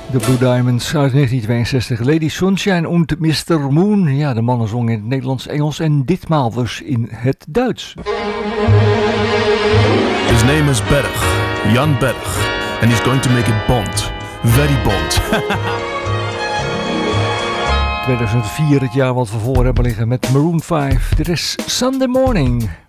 De Blue Diamonds uit 1962. Lady Sunshine und Mr. Moon. Ja, de mannen zongen in het Nederlands, Engels en ditmaal dus in het Duits. His name is Berg, Jan Berg. And he's going to make it Bond. Very Bond. 2004, het jaar wat we voor hebben liggen met Maroon 5. Dit is Sunday Morning.